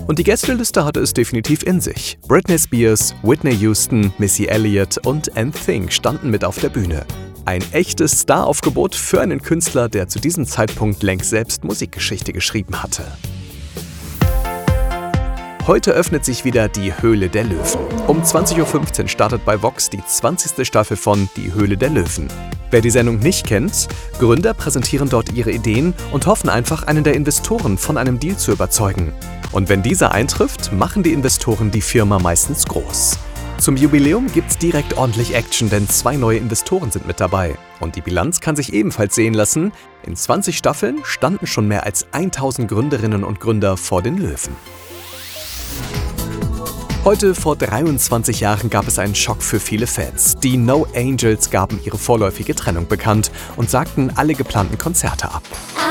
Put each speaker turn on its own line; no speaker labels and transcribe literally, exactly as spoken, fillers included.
Und die Gästeliste hatte es definitiv in sich. Britney Spears, Whitney Houston, Missy Elliott und NSYNC standen mit auf der Bühne. Ein echtes Staraufgebot für einen Künstler, der zu diesem Zeitpunkt längst selbst Musikgeschichte geschrieben hatte. Heute öffnet sich wieder die Höhle der Löwen. Um zwanzig Uhr fünfzehn startet bei Vox die zwanzigste Staffel von Die Höhle der Löwen. Wer die Sendung nicht kennt, Gründer präsentieren dort ihre Ideen und hoffen einfach, einen der Investoren von einem Deal zu überzeugen. Und wenn dieser eintrifft, machen die Investoren die Firma meistens groß. Zum Jubiläum gibt's direkt ordentlich Action, denn zwei neue Investoren sind mit dabei. Und die Bilanz kann sich ebenfalls sehen lassen. In zwanzig Staffeln standen schon mehr als tausend Gründerinnen und Gründer vor den Löwen. Heute vor dreiundzwanzig Jahren gab es einen Schock für viele Fans. Die No Angels gaben ihre vorläufige Trennung bekannt und sagten alle geplanten Konzerte ab.